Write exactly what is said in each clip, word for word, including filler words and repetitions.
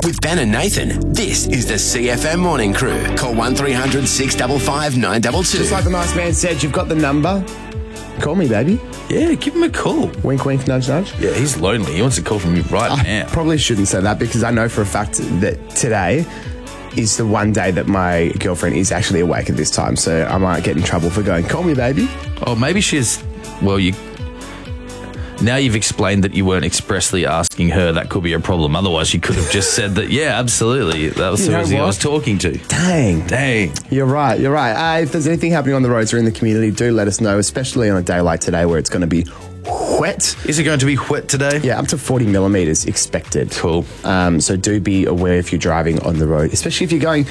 With Ben and Nathan, this is the C F M Morning Crew. Call one three hundred six five five nine two two. Just like the nice man said, you've got the number. Call me, baby. Yeah, give him a call. Wink, wink, nudge, nudge. Yeah, he's lonely. He wants a call from you right I now. probably shouldn't say that because I know for a fact that today is the one day that my girlfriend is actually awake at this time. So I might get in trouble for going, call me, baby. Oh, maybe she's... Well, you... Now you've explained that you weren't expressly asking her. That could be a problem. Otherwise, you could have just said that, yeah, absolutely. That was You who know I what? was talking to. Dang. Dang. You're right, you're right. Uh, if there's anything happening on the roads or in the community, do let us know, especially on a day like today where it's going to be wet. Is it going to be wet today? Yeah, up to forty millimetres expected. Cool. Um, so do be aware if you're driving on the road, especially if you're going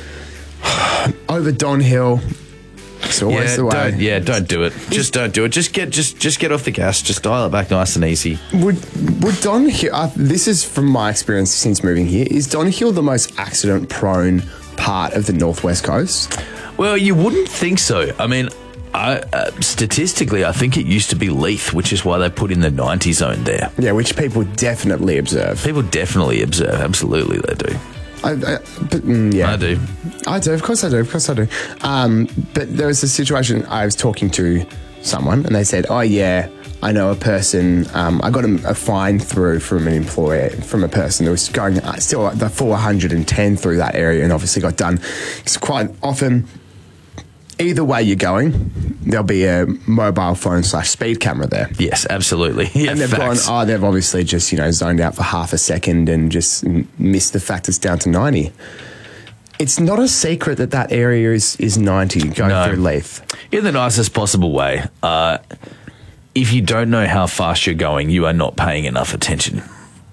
over Don Hill. It's always Yeah, the way. don't, yeah, don't do it. Just don't do it. Just get just just get off the gas. Just dial it back nice and easy. Would would Don Hill? Uh, this is from my experience since moving here. Is Don Hill the most accident-prone part of the northwest coast? Well, you wouldn't think so. I mean, I, uh, statistically, I think it used to be Leith, which is why they put in the ninety zone there. Yeah, which people definitely observe. People definitely observe. Absolutely, they do. I, I, but, mm, yeah, I do. I do. Of course, I do. Of course, I do. Um, but there was a situation. I was talking to someone, and they said, "Oh yeah, I know a person. Um, I got a, a fine through from an employer from a person who was going uh, still at the four hundred ten through that area, and obviously got done. It's quite often." Either way you're going, there'll be a mobile phone slash speed camera there. Yes, absolutely. Yeah, And they've facts. gone, oh, they've obviously just, you know, zoned out for half a second and just m- missed the fact it's down to ninety. It's not a secret that that area is, is ninety going No. through Leith. In the nicest possible way. Uh, if you don't know how fast you're going, you are not paying enough attention.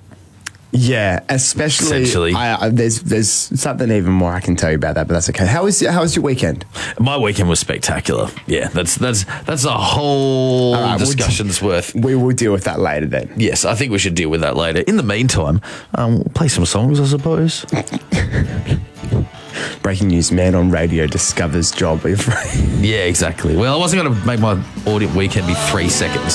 Yeah, especially. Essentially. I, I, there's there's something even more I can tell you about that, but that's okay. How was how was your weekend? My weekend was spectacular. Yeah, that's that's that's a whole All right, we'll discussion's worth. We will deal with that later then. Yes, I think we should deal with that later. In the meantime, um, we'll play some songs, I suppose. Breaking news: man on radio discovers job. Yeah, exactly. Well, I wasn't going to make my audio weekend be three seconds.